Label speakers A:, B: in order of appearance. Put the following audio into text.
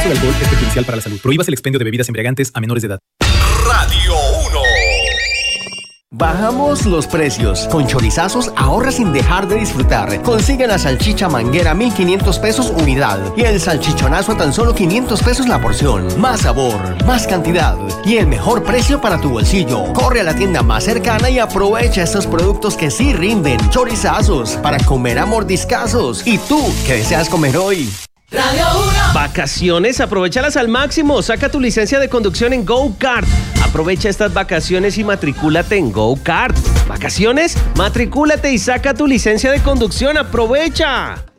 A: exceso de alcohol es perjudicial para la salud. Prohíbas el expendio de bebidas embriagantes a menores de edad.
B: Radio 1.
C: Bajamos los precios. Con Chorizazos ahorra sin dejar de disfrutar. Consigue la salchicha manguera 1,500 pesos unidad y el salchichonazo a tan solo 500 pesos la porción. Más sabor, más cantidad y el mejor precio para tu bolsillo. Corre a la tienda más cercana y aprovecha estos productos que sí rinden. Chorizazos, para comer a mordiscazos. ¿Y tú qué deseas comer hoy?
D: Radio 1.
E: Vacaciones, aprovéchalas al máximo. Saca tu licencia de conducción en Go Kart. Aprovecha estas vacaciones y matricúlate en Go Kart. ¿Vacaciones? Matricúlate y saca tu licencia de conducción. ¡Aprovecha!